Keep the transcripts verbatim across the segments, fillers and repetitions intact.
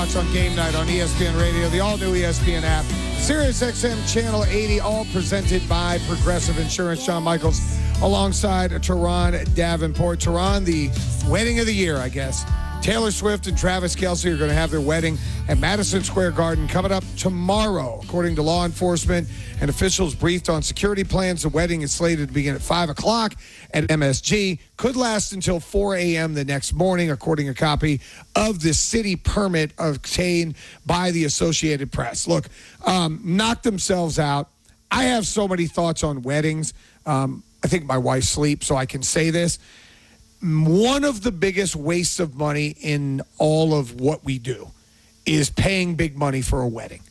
watch on Game Night on E S P N Radio, the all-new E S P N app, Sirius X M Channel eighty, all presented by Progressive Insurance. Shawn Michaels alongside Teron Davenport. Teron, the wedding of the year, I guess. Taylor Swift and Travis Kelce are going to have their wedding at Madison Square Garden coming up tomorrow. According to law enforcement and officials briefed on security plans, the wedding is slated to begin at five o'clock at M S G. Could last until four a.m. the next morning, according to a copy of the city permit obtained by the Associated Press. Look, um, knock themselves out. I have so many thoughts on weddings. Um, I think my wife sleeps, so I can say this. One of the biggest wastes of money in all of what we do is paying big money for a wedding.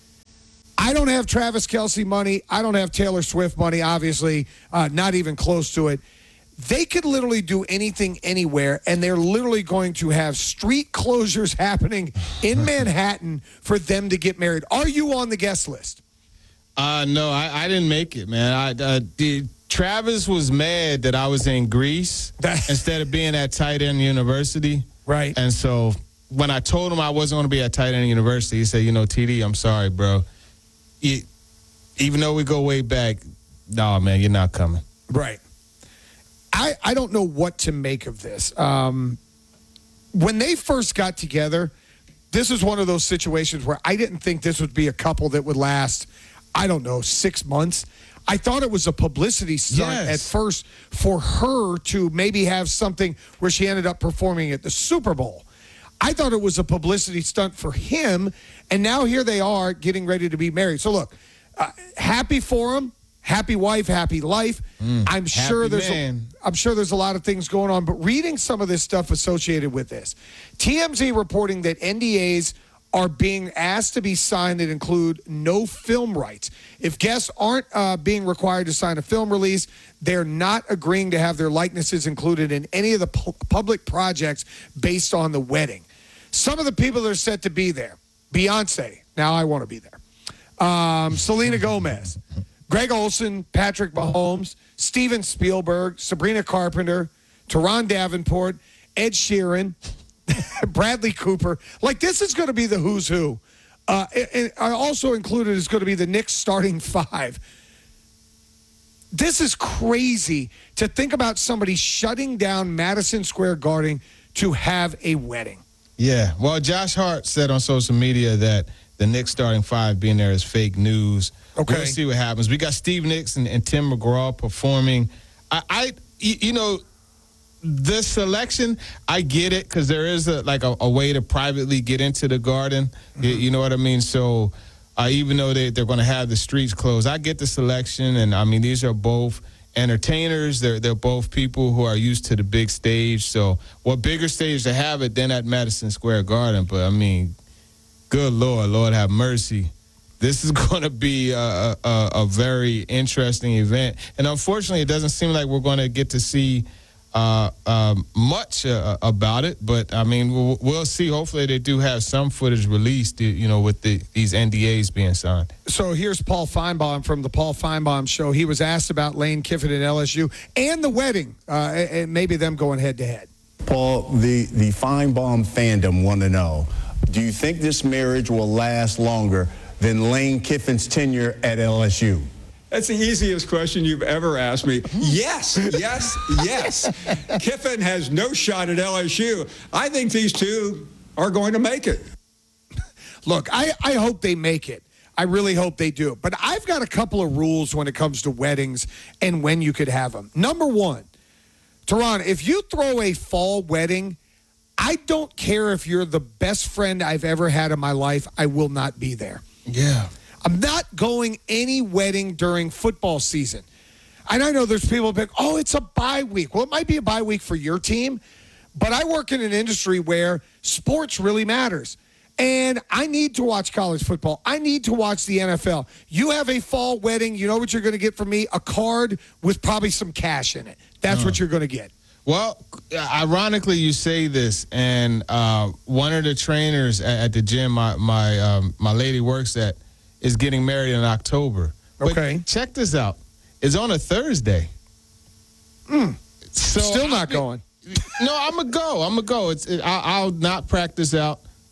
I don't have Travis Kelce money. I don't have Taylor Swift money, obviously, uh, not even close to it. They could literally do anything anywhere, and they're literally going to have street closures happening in Manhattan for them to get married. Are you on the guest list? Uh, no, I, I didn't make it, man. I uh, did. Travis was mad that I was in Greece instead of being at Tight End University. Right. And so when I told him I wasn't going to be at Tight End University, he said, you know, T D, I'm sorry, bro. It, even though we go way back, no, man, you're not coming. Right. I, I don't know what to make of this. Um, when they first got together, this is one of those situations where I didn't think this would be a couple that would last, I don't know, six months. I thought it was a publicity stunt yes. at first for her to maybe have something where she ended up performing at the Super Bowl. I thought it was a publicity stunt for him, and now here they are getting ready to be married. So look, uh, happy for him, happy wife, happy life. Mm, I'm sure happy there's a, I'm sure there's a lot of things going on, but reading some of this stuff associated with this, T M Z reporting that N D As are being asked to be signed that include no film rights. If guests aren't uh, being required to sign a film release, they're not agreeing to have their likenesses included in any of the pu- public projects based on the wedding. Some of the people that are set to be there, Beyonce, now I want to be there, um, Selena Gomez, Greg Olson, Patrick Mahomes, Steven Spielberg, Sabrina Carpenter, Teron Davenport, Ed Sheeran, Bradley Cooper. Like, this is going to be the who's who. Uh, and I also included is going to be the Knicks starting five. This is crazy to think about somebody shutting down Madison Square Garden to have a wedding. Yeah. Well, Josh Hart said on social media that the Knicks starting five being there is fake news. Okay. We'll see what happens. We got Steve Nicks and, and Tim McGraw performing. I, I you know, this selection, I get it because there is a, like a, a way to privately get into the Garden. Mm-hmm. You, you know what I mean? So uh, even though they, they're going to have the streets closed, I get the selection. And, I mean, these are both entertainers. They're, they're both people who are used to the big stage. So what bigger stage to have it than at Madison Square Garden? But, I mean, good Lord, Lord have mercy. This is going to be a, a, a very interesting event. And unfortunately, it doesn't seem like we're going to get to see Uh, um, much uh, about it, but I mean, we'll, we'll see. Hopefully, they do have some footage released, you know, with the, these N D As being signed. So here's Paul Feinbaum from the Paul Feinbaum Show. He was asked about Lane Kiffin at L S U and the wedding, uh, and maybe them going head to head. Paul, the the Feinbaum fandom want to know: do you think this marriage will last longer than Lane Kiffin's tenure at L S U? That's the easiest question you've ever asked me. Yes, yes, yes. Kiffin has no shot at L S U. I think these two are going to make it. Look, I, I hope they make it. I really hope they do. But I've got a couple of rules when it comes to weddings and when you could have them. Number one, Teron, if you throw a fall wedding, I don't care if you're the best friend I've ever had in my life. I will not be there. Yeah. I'm not going any wedding during football season. And I know there's people that, oh, it's a bye week. Well, it might be a bye week for your team, but I work in an industry where sports really matters. And I need to watch college football. I need to watch the N F L. You have a fall wedding, you know what you're going to get from me? A card with probably some cash in it. That's uh. what you're going to get. Well, ironically, you say this, and uh, one of the trainers at, at the gym my my um, my lady works at, is getting married in October. Okay. But check this out. It's on a Thursday. Mm. So Still not be, going. No, I'm going to go. I'm going to go. It's it, I, I'll not practice out.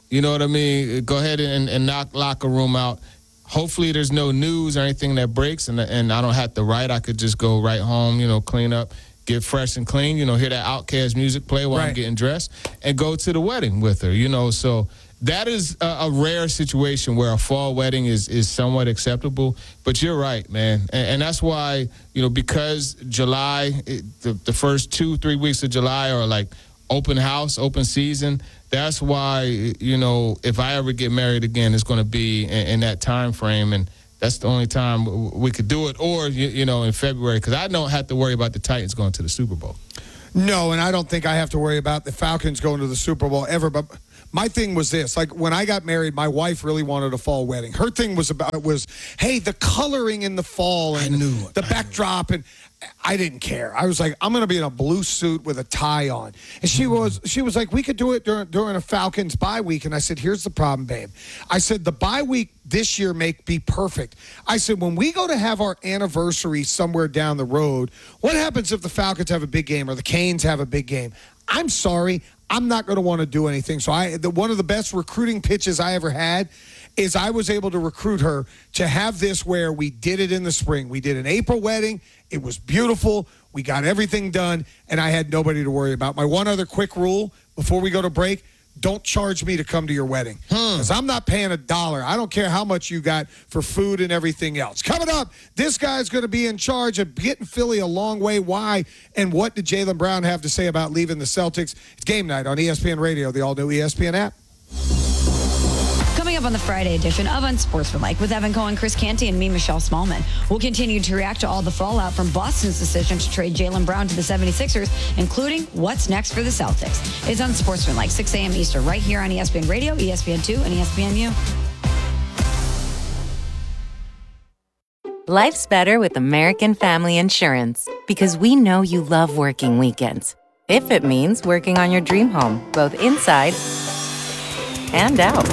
You know what I mean? Go ahead and, and knock locker room out. Hopefully there's no news or anything that breaks, and and I don't have to write. I could just go right home, you know, clean up, get fresh and clean, you know, hear that Outkast music play while Right. I'm getting dressed, and go to the wedding with her, you know. So that is a, a rare situation where a fall wedding is, is somewhat acceptable. But you're right, man. And, and that's why, you know, because July, it, the, the first two, three weeks of July are like open house, open season. That's why, you know, if I ever get married again, it's going to be in, in that time frame. And that's the only time we could do it, or, you, you know, in February, because I don't have to worry about the Titans going to the Super Bowl. No, and I don't think I have to worry about the Falcons going to the Super Bowl ever. But my thing was this: like when I got married, my wife really wanted a fall wedding. Her thing was about was, hey, the coloring in the fall and I knew, the I backdrop, and I didn't care. I was like, I'm going to be in a blue suit with a tie on, and she was she was like, we could do it during during a Falcons bye week. And I said, here's the problem, babe. I said the bye week this year make be perfect. I said when we go to have our anniversary somewhere down the road, what happens if the Falcons have a big game or the Canes have a big game? I'm sorry, I'm not going to want to do anything. So I, the, one of the best recruiting pitches I ever had is I was able to recruit her to have this where we did it in the spring. We did an April wedding. It was beautiful. We got everything done, and I had nobody to worry about. My one other quick rule before we go to break: don't charge me to come to your wedding, because I'm not paying a dollar. I don't care how much you got for food and everything else. Coming up, this guy's going to be in charge of getting Philly a long way. Why? And what did Jaylen Brown have to say about leaving the Celtics? It's Game Night on E S P N Radio, the all-new E S P N app. Coming up on the Friday edition of Unsportsmanlike with Evan Cohen, Chris Canty, and me, Michelle Smallman. We'll continue to react to all the fallout from Boston's decision to trade Jaylen Brown to the seventy-sixers, including what's next for the Celtics. It's Unsportsmanlike, six a.m. Eastern, right here on E S P N Radio, E S P N two, and E S P N U. Life's better with American Family Insurance because we know you love working weekends. If it means working on your dream home, both inside and out.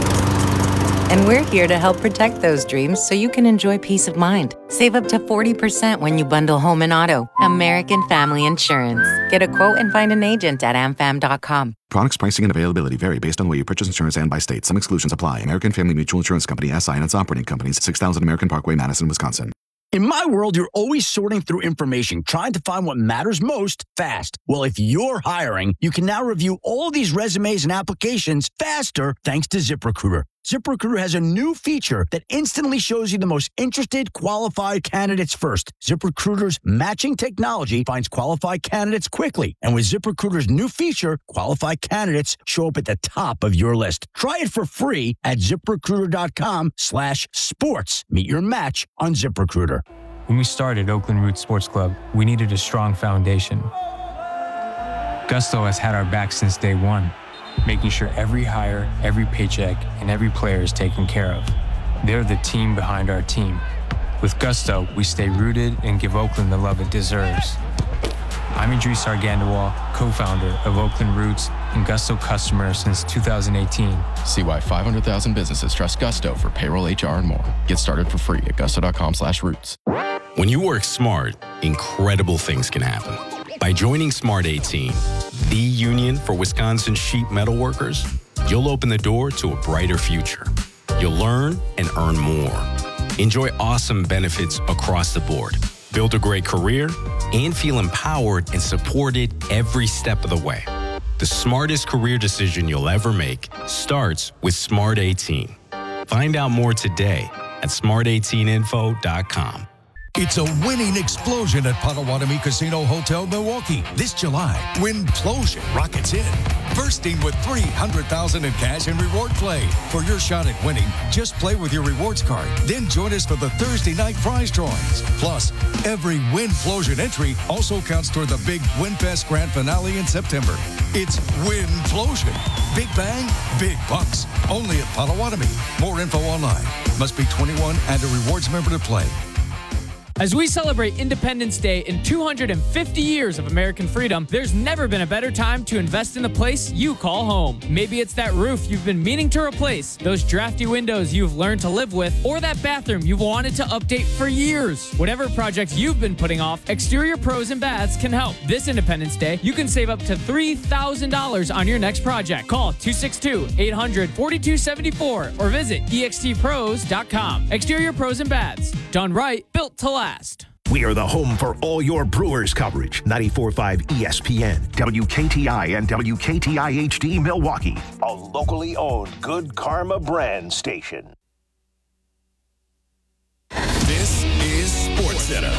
And we're here to help protect those dreams so you can enjoy peace of mind. Save up to forty percent when you bundle home and auto. American Family Insurance. Get a quote and find an agent at a m fam dot com. Products, pricing, and availability vary based on where you purchase insurance and by state. Some exclusions apply. American Family Mutual Insurance Company, S I and its operating companies, six thousand American Parkway, Madison, Wisconsin. In my world, you're always sorting through information, trying to find what matters most fast. Well, if you're hiring, you can now review all these resumes and applications faster thanks to ZipRecruiter. ZipRecruiter has a new feature that instantly shows you the most interested, qualified candidates first. ZipRecruiter's matching technology finds qualified candidates quickly. And with ZipRecruiter's new feature, qualified candidates show up at the top of your list. Try it for free at ZipRecruiter.com slash sports. Meet your match on ZipRecruiter. When we started Oakland Roots Sports Club, we needed a strong foundation. Gusto has had our back since day one, making sure every hire, every paycheck, and every player is taken care of. They're the team behind our team. With Gusto, we stay rooted and give Oakland the love it deserves. I'm Idris Argandawal, co-founder of Oakland Roots and Gusto customer since two thousand eighteen. See why five hundred thousand businesses trust Gusto for payroll, H R, and more. Get started for free at gusto.com slash roots. When you work smart, incredible things can happen. By joining Smart eighteen, the union for Wisconsin sheet metal workers, you'll open the door to a brighter future. You'll learn and earn more. Enjoy awesome benefits across the board. Build a great career and feel empowered and supported every step of the way. The smartest career decision you'll ever make starts with Smart eighteen. Find out more today at smart eighteen info dot com. It's a winning explosion at Potawatomi Casino Hotel Milwaukee. This July, Winplosion rockets in. Bursting with three hundred thousand dollars in cash and reward play. For your shot at winning, just play with your rewards card. Then join us for the Thursday night prize drawings. Plus, every Winplosion entry also counts toward the big WinFest Grand Finale in September. It's Winplosion. Big bang, big bucks. Only at Potawatomi. More info online. Must be twenty-one and a rewards member to play. As we celebrate Independence Day in two hundred fifty years of American freedom, there's never been a better time to invest in the place you call home. Maybe it's that roof you've been meaning to replace, those drafty windows you've learned to live with, or that bathroom you've wanted to update for years. Whatever project you've been putting off, Exterior Pros and Baths can help. This Independence Day, you can save up to three thousand dollars on your next project. Call two six two, eight hundred, forty-two seventy-four or visit e x t pros dot com. Exterior Pros and Baths. Done right, built to last. We are the home for all your Brewers coverage. ninety-four point five E S P N, W K T I, and W K T I H D Milwaukee. A locally owned Good Karma brand station. This is SportsCenter.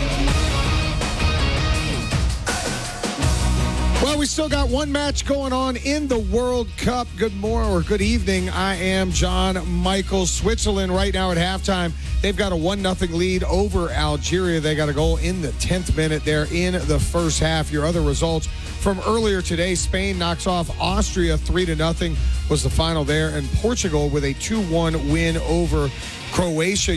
Well, we still got one match going on in the World Cup. Good morning or good evening. I am John Michael. Switzerland right now at halftime. They've got a one nothing lead over Algeria. They got a goal in the tenth minute there in the first half. Your other results from earlier today, Spain knocks off Austria three to nothing was the final there. And Portugal with a two one win over Croatia.